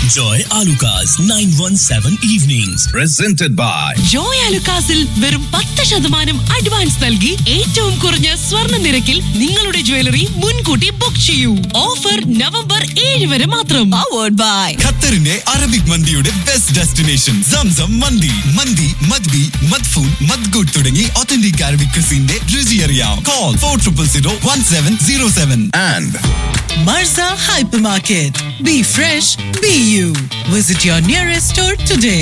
Joy Alucas 917 evenings. Presented by Joy ആലുക്കാസിൽ വെറും 10% advance നൽകി ഏറ്റവും കുറഞ്ഞ സ്വർണ്ണ നിരക്കിൽ നിങ്ങളുടെ ജ്വല്ലറി മുൻകൂട്ടി ബുക്ക് ചെയ്യൂ. ഓഫർ നവംബർ 7 വരെ മാത്രം. Powered by ഖത്തറിന്റെ അറബിക് മന്തിയുടെ ബെസ്റ്റ് ഡെസ്റ്റിനേഷൻ സംസം മന്തി. മന്തി മദ്ബി മദ്ഫൂൻ മദ്ഗുഡ് തുടങ്ങി ഒത്തന്റിക് അറബിക് ക്രിസിന്റെ രുചി അറിയാം. Call 40001707. and Marza Hypermarket. Be fresh, be you. Visit your nearest store today.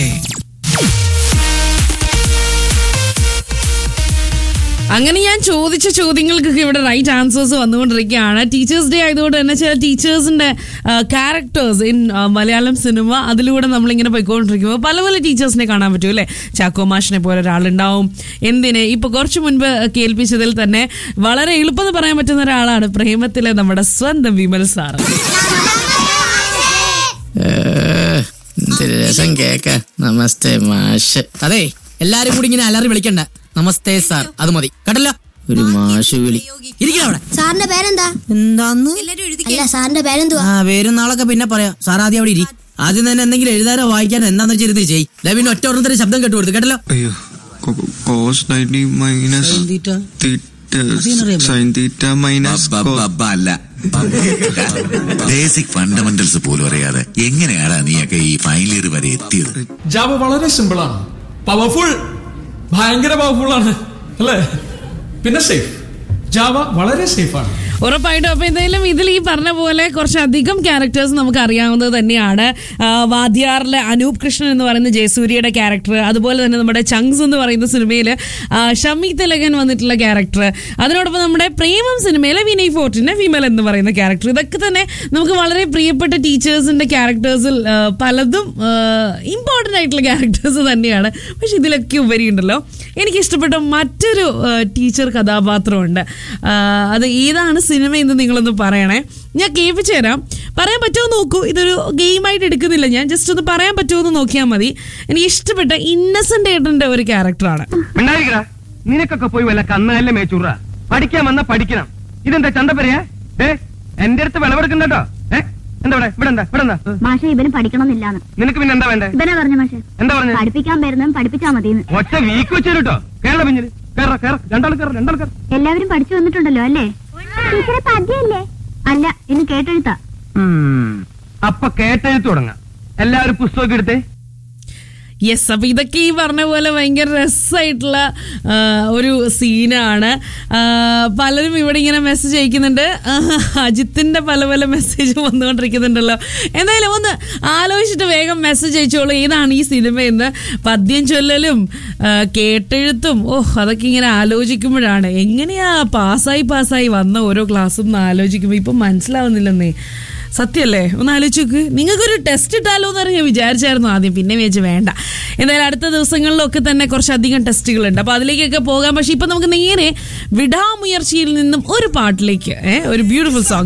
അങ്ങനെ ഞാൻ ചോദിച്ച ചോദ്യങ്ങൾക്കൊക്കെ ഇവിടെ റൈറ്റ് ആൻസേഴ്സ് വന്നുകൊണ്ടിരിക്കുകയാണ്. ടീച്ചേഴ്സ് ഡേ ആയതുകൊണ്ട് തന്നെ ചില ടീച്ചേഴ്സിന്റെ ക്യാരക്ടേഴ്സ് ഇൻ മലയാളം സിനിമ അതിലൂടെ നമ്മളിങ്ങനെ പോയിക്കൊണ്ടിരിക്കുമ്പോൾ പല പല ടീച്ചേഴ്സിനെ കാണാൻ പറ്റും അല്ലേ. ചാക്കോ മാഷിനെ പോലെ ഒരാളുണ്ടാവും. എന്തിന് ഇപ്പൊ കുറച്ചു മുൻപ് കേൾപ്പിച്ചതിൽ തന്നെ വളരെ എളുപ്പം പറയാൻ പറ്റുന്ന ഒരാളാണ് പ്രേമത്തിലെ നമ്മുടെ സ്വന്തം വിമൽ സാർ. രസം കേക്ക. നമസ്തേ മാഷ്. അതെ, എല്ലാരും കൂടി ഇങ്ങനെ അലറി വിളിക്കണ്ട. നമസ്തേ സാർ, അത് മതി കേട്ടല്ലോ. ഒരു മാഷ് വിളി. ഇരിക്കണ അവിടെ. സാറിന്റെ പേരെന്താ? എന്താന്ന്? അല്ല, സാറിന്റെ പേരെന്തുവാ? പേരും നാളൊക്കെ പിന്നെ പറയാം. സാർ ആദ്യം അവിടെ ഇരി. ആദ്യം തന്നെ എന്തെങ്കിലും എഴുതാനോ വായിക്കാനോ എന്താന്ന് വെച്ചിരുന്ന് ചെയ്. പിന്നെ ഒറ്റ ഓർമ്മത്തിന് ശബ്ദം കേട്ടു കൊടുത്തു കേട്ടല്ലോ. അയ്യോ, cos 90 minus theta sin theta minus അല്ല, ബേസിക് ഫണ്ടമെന്റൽസ് പോലും അറിയാതെ എങ്ങനെയാണ് നീയൊക്കെ ഈ ഫൈനൽ ഇയർ വരെ എത്തിയത്? ജാവ വളരെ സിമ്പിൾ ആണ്, പവർഫുൾ, ഭയങ്കര പവർഫുൾ ആണ് അല്ലേ? പിന്നെ സേഫ്. ജാവ വളരെ സേഫ് ആണ്. ഉറപ്പായിട്ടും. അപ്പൊ എന്തായാലും ഇതിൽ ഈ പറഞ്ഞ പോലെ കുറച്ചധികം ക്യാരക്ടേഴ്സ് നമുക്ക് അറിയാവുന്നത് തന്നെയാണ്. വാദ്യാറിലെ അനൂപ് കൃഷ്ണൻ എന്ന് പറയുന്ന ജയസൂര്യയുടെ ക്യാരക്ടർ, അതുപോലെ തന്നെ നമ്മുടെ ചങ്സ് എന്ന് പറയുന്ന സിനിമയിൽ ഷമി തിലകൻ വന്നിട്ടുള്ള ക്യാരക്ടർ, അതിനോടൊപ്പം നമ്മുടെ പ്രേമം സിനിമയിലെ വിനയ് ഫോർട്ടിന്റെ വിമൽ എന്ന് പറയുന്ന ക്യാരക്ടർ, ഇതൊക്കെ തന്നെ നമുക്ക് വളരെ പ്രിയപ്പെട്ട ടീച്ചേഴ്സിന്റെ ക്യാരക്ടേഴ്സിൽ പലതും ഇമ്പോർട്ടൻ്റ് ആയിട്ടുള്ള ക്യാരക്ടേഴ്സ് തന്നെയാണ്. പക്ഷെ ഇതിലൊക്കെ ഉപരി ഉണ്ടല്ലോ എനിക്കിഷ്ടപ്പെട്ട മറ്റൊരു ടീച്ചർ കഥാപാത്രമുണ്ട്. അത് ഏതാണ് സിനിമ എന്ന് നിങ്ങളൊന്ന് പറയണേ. ഞാൻ കേൾപ്പിച്ചു തരാം. പറയാൻ പറ്റുമോ നോക്കൂ. ഇതൊരു ഗെയിമായിട്ട് എടുക്കുന്നില്ല, ഞാൻ ജസ്റ്റ് ഒന്ന് പറയാൻ പറ്റുമോ എന്ന് നോക്കിയാൽ മതി. എനിക്ക് ഇഷ്ടപ്പെട്ട ഇന്നസെന്റ് ഏട്ടന്റെ ഒരു ക്യാരക്ടറാണ്. നിനക്കൊക്കെ പോയി വല്ല കന്നല്ലേ മേച്ചൂറ. പഠിക്കാൻ വന്നാ പഠിക്കണം. ഇതെന്താ ചന്തപ്പരയാ? എന്റെ അടുത്ത് വിളവെടുക്കണ്ടോ? എന്താ ഇവിടെ എന്താ മാഷെ, ഇവനും പഠിക്കണമെന്നില്ലാന്ന്. നിനക്ക് പിന്നെ എന്താ വേണ്ടേ? ഇവനാ പറഞ്ഞു മാഷെ. എന്താ പറഞ്ഞു? പഠിപ്പിക്കാൻ വരുന്നതും പഠിപ്പിച്ചാ മതിയെന്ന്. ഒറ്റ വീക്ക് വെച്ചോ. കേരള പിഞ്ഞില് രണ്ടാൾ കയർ. എല്ലാവരും പഠിച്ചു വന്നിട്ടുണ്ടല്ലോ അല്ലേ? ടീച്ചറെ പദ്യല്ലേ? അല്ല, ഇന്ന് കേട്ടെഴുത്താ. അപ്പൊ കേട്ടെഴുത്ത് തുടങ്ങാം. എല്ലാവരും പുസ്തകം എടുത്തേ. യെസ്. അപ്പൊ ഇതൊക്കെ ഈ പറഞ്ഞ പോലെ ഭയങ്കര രസമായിട്ടുള്ള ഒരു സീനാണ്. പലരും ഇവിടെ ഇങ്ങനെ മെസ്സേജ് അയക്കുന്നുണ്ട്. അജിത്തിന്റെ പല പല മെസ്സേജ് വന്നുകൊണ്ടിരിക്കുന്നുണ്ടല്ലോ. എന്തായാലും ഒന്ന് ആലോചിച്ചിട്ട് വേഗം മെസ്സേജ് അയച്ചോളൂ ഏതാണ് ഈ സിനിമയെന്ന്. പദ്യം ചൊല്ലലും കേട്ടെഴുത്തും അതൊക്കെ ഇങ്ങനെ ആലോചിക്കുമ്പോഴാണ് എങ്ങനെയാ പാസ്സായി വന്ന ഓരോ ക്ലാസ്സും ആലോചിക്കുമ്പോൾ ഇപ്പം മനസ്സിലാവുന്നില്ലെന്നേ. സത്യല്ലേ? ഒന്ന് ആലോചിച്ച് നോക്ക്. നിങ്ങൾക്കൊരു ടെസ്റ്റ് ഇട്ടാലോ എന്ന് ഞാൻ വിചാരിച്ചായിരുന്നു ആദ്യം, പിന്നെ വിചാരിച്ച് വേണ്ട. എന്തായാലും അടുത്ത ദിവസങ്ങളിലൊക്കെ തന്നെ കുറച്ചധികം ടെസ്റ്റുകളുണ്ട്, അപ്പോൾ അതിലേക്കൊക്കെ പോകാം. പക്ഷെ ഇപ്പം നമുക്ക് നേരെ വിടാമുയർച്ചയിൽ നിന്നും ഒരു പാട്ടിലേക്ക്, ഒരു ബ്യൂട്ടിഫുൾ സോങ്